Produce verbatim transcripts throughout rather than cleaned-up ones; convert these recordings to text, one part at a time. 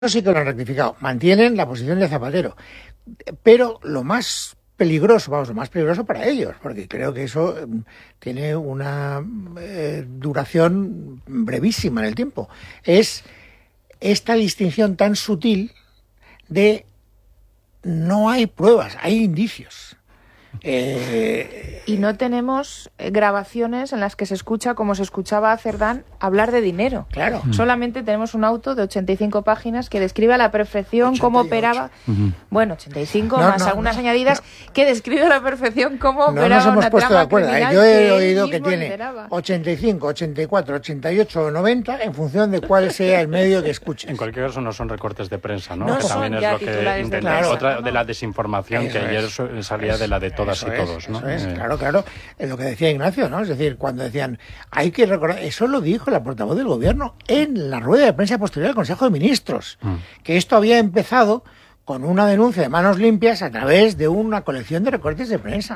sí que lo han rectificado, mantienen la posición de Zapatero, pero lo más peligroso, vamos, lo más peligroso para ellos, porque creo que eso eh, tiene una eh, duración brevísima en el tiempo, es esta distinción tan sutil de no hay pruebas, hay indicios. Eh, y no tenemos grabaciones en las que se escucha, como se escuchaba a Cerdán, hablar de dinero. Claro. Solamente tenemos un auto de ochenta y cinco páginas que describe a la perfección cómo operaba. Uh-huh. Bueno, ochenta y cinco no, más no, algunas no, añadidas no. que describe a la perfección cómo no operaba nos hemos una puesto trama de acuerdo. criminal. Yo he que oído que tiene lideraba. ochenta y cinco, ochenta y cuatro, ochenta y ocho o noventa en función de cuál sea el medio que escuches. En cualquier caso no son recortes de prensa, ¿no? no que también es lo que intenta. Claro. Otra de la desinformación eso que ayer es. salía de la de todas eso y es, todos, ¿no? Eso es, claro, claro. Es lo que decía Ignacio, ¿no? Es decir, cuando decían, hay que recordar, eso lo dijo la portavoz del gobierno en la rueda de prensa posterior al Consejo de Ministros, mm. que esto había empezado con una denuncia de manos limpias a través de una colección de recortes de prensa.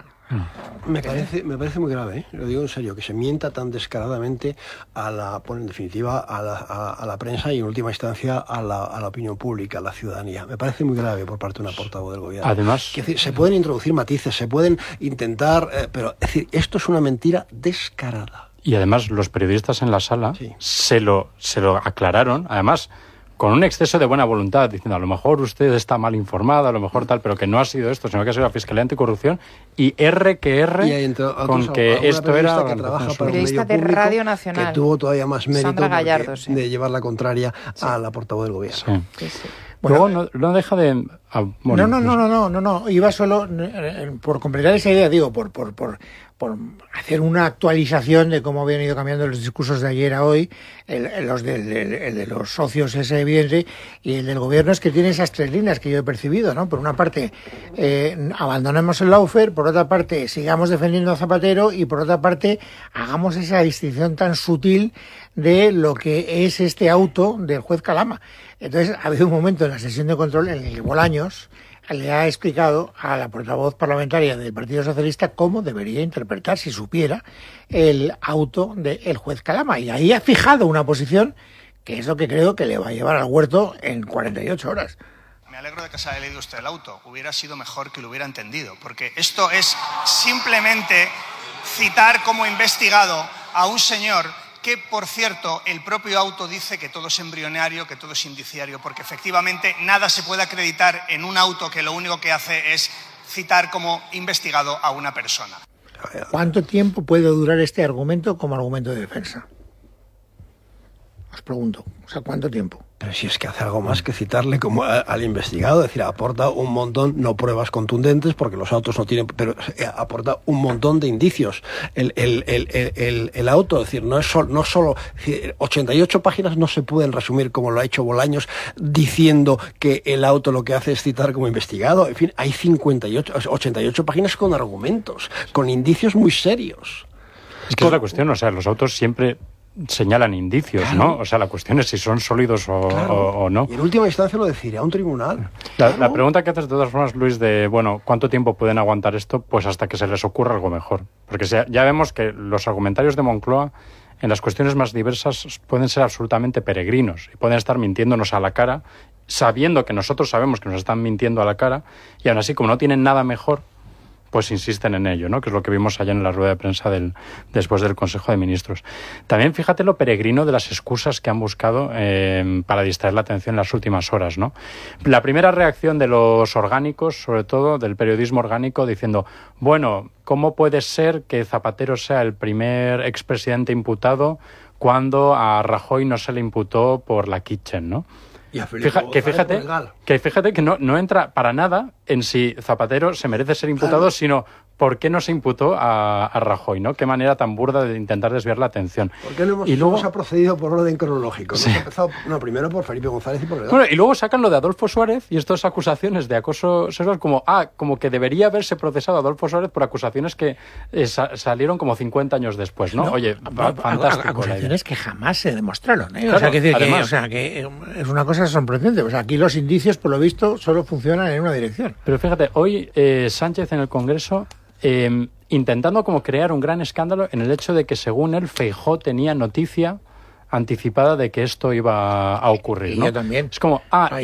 Me parece, me parece muy grave, ¿eh? Lo digo en serio, que se mienta tan descaradamente a la, bueno, en definitiva, a la, a, a la prensa y en última instancia a la, a la opinión pública, a la ciudadanía. Me parece muy grave por parte de una portavoz del gobierno. Además, es decir, se pueden introducir matices, se pueden intentar, eh, pero es decir, esto es una mentira descarada. Y además los periodistas en la sala sí. se lo, se lo aclararon, además con un exceso de buena voluntad, diciendo a lo mejor usted está mal informada, a lo mejor tal, pero que no ha sido esto, sino que ha sido la Fiscalía Anticorrupción y R que R y entre, con que esto era... que trabaja para periodista un de público, Radio Nacional. Que tuvo todavía más mérito Gallardo, sí. de llevar la contraria sí. a la portavoz del gobierno. Sí. Sí, sí. Bueno, Luego no, no deja de... Ah, bueno, no, no, no, no, no, no, no, iba solo, eh, por completar esa idea, digo, por, por, por, por hacer una actualización de cómo habían ido cambiando los discursos de ayer a hoy, el, el, los de, el, el de los socios es evidente, y el del gobierno es que tiene esas tres líneas que yo he percibido, ¿no? Por una parte, eh, abandonemos el lawfare, por otra parte, sigamos defendiendo a Zapatero, y por otra parte, hagamos esa distinción tan sutil de lo que es este auto del juez Calama. Entonces, ha habido un momento en la sesión de control en el que Bolaños le ha explicado a la portavoz parlamentaria del Partido Socialista cómo debería interpretar, si supiera, el auto del juez Calama. Y ahí ha fijado una posición que es lo que creo que le va a llevar al huerto en cuarenta y ocho horas. Me alegro de que se haya leído usted el auto. Hubiera sido mejor que lo hubiera entendido, porque esto es simplemente citar como investigado a un señor que, por cierto, el propio auto dice que todo es embrionario, que todo es indiciario, porque efectivamente nada se puede acreditar en un auto que lo único que hace es citar como investigado a una persona. ¿Cuánto tiempo puede durar este argumento como argumento de defensa? Os pregunto, o sea, ¿cuánto tiempo? Pero si es que hace algo más que citarle como a, al investigado, es decir, aporta un montón, no pruebas contundentes, porque los autos no tienen, pero eh, aporta un montón de indicios. El, el, el, el, el auto, es decir, no es solo, no solo decir, ochenta y ocho páginas no se pueden resumir como lo ha hecho Bolaños, diciendo que el auto lo que hace es citar como investigado. En fin, hay cincuenta y ocho, ochenta y ocho páginas con argumentos, con indicios muy serios. Es que con... es la cuestión, o sea, los autos siempre señalan indicios, claro. ¿no? O sea, la cuestión es si son sólidos o, claro. o, o no. Y en última instancia lo decidirá un tribunal. La, claro. la pregunta que haces de todas formas, Luis, de, bueno, ¿cuánto tiempo pueden aguantar esto? Pues hasta que se les ocurra algo mejor. Porque ya, ya vemos que los argumentarios de Moncloa en las cuestiones más diversas pueden ser absolutamente peregrinos y pueden estar mintiéndonos a la cara, sabiendo que nosotros sabemos que nos están mintiendo a la cara, y aún así, como no tienen nada mejor, pues insisten en ello, ¿no? Que es lo que vimos allá en la rueda de prensa del, después del Consejo de Ministros. También fíjate lo peregrino de las excusas que han buscado eh, para distraer la atención en las últimas horas, ¿no? La primera reacción de los orgánicos, sobre todo del periodismo orgánico, diciendo, bueno, ¿cómo puede ser que Zapatero sea el primer expresidente imputado cuando a Rajoy no se le imputó por la Kitchen, ¿no? Fija, que fíjate que fíjate que no, no entra para nada en si Zapatero se merece ser imputado, claro. sino por qué no se imputó a, a Rajoy, ¿no? Qué manera tan burda de intentar desviar la atención. ¿Por qué no hemos, y luego, se ha procedido por orden cronológico? Sí. ¿No? Empezado, no, primero por Felipe González y por Redón. Bueno, y luego sacan lo de Adolfo Suárez y estas acusaciones de acoso sexual como, ah, como que debería haberse procesado a Adolfo Suárez por acusaciones que eh, sa salieron como cincuenta años después, ¿no? no Oye, a, fantástico. Acusaciones que jamás se demostraron, ¿eh? Claro, o sea, que, decir además, que, o sea, que es una cosa sorprendente. O sea, aquí los indicios, por lo visto, solo funcionan en una dirección. Pero fíjate, hoy eh, Sánchez en el Congreso... Eh, intentando como crear un gran escándalo en el hecho de que según él Feijóo tenía noticia anticipada de que esto iba a ocurrir, y ¿no? yo también. Es como, ah,